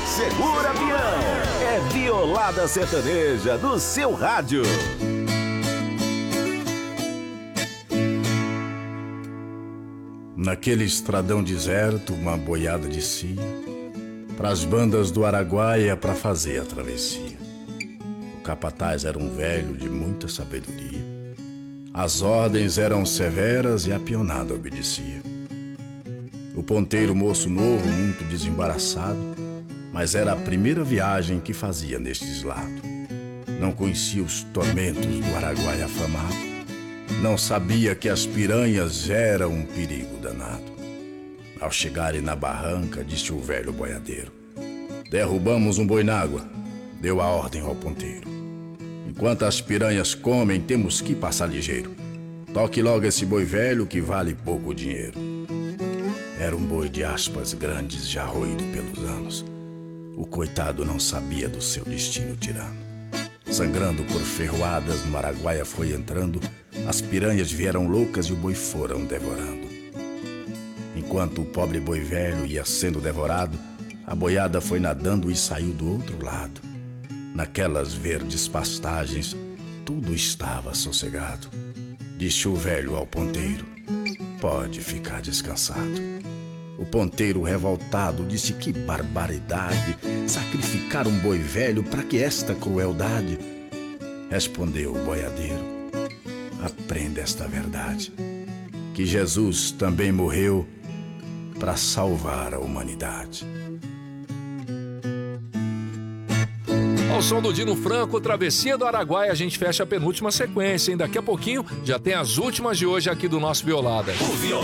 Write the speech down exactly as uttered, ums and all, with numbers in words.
Segura, peão! É Violada Sertaneja no seu rádio. Naquele estradão deserto, uma boiada descia pras bandas do Araguaia pra fazer a travessia. O capataz era um velho de muita sabedoria. As ordens eram severas e a pionada obedecia. O ponteiro, moço novo, muito desembaraçado, mas era a primeira viagem que fazia nestes lados. Não conhecia os tormentos do Araguaia afamado, não sabia que as piranhas eram um perigo danado. Ao chegarem na barranca, disse o velho boiadeiro: derrubamos um boi na água, deu a ordem ao ponteiro. Enquanto as piranhas comem, temos que passar ligeiro. Toque logo esse boi velho que vale pouco dinheiro. Era um boi de aspas grandes, já roído pelos anos. O coitado não sabia do seu destino tirano. Sangrando por ferroadas, no Araguaia foi entrando. As piranhas vieram loucas e o boi foram devorando. Enquanto o pobre boi velho ia sendo devorado, a boiada foi nadando e saiu do outro lado. Naquelas verdes pastagens, tudo estava sossegado. Disse o velho ao ponteiro: pode ficar descansado. O ponteiro, revoltado, disse: que barbaridade, sacrificar um boi velho para que esta crueldade? Respondeu o boiadeiro: aprenda esta verdade, que Jesus também morreu para salvar a humanidade. Ao som do Dino Franco, Travessia do Araguaia, a gente fecha a penúltima sequência, hein? Daqui a pouquinho já tem as últimas de hoje aqui do nosso Violada.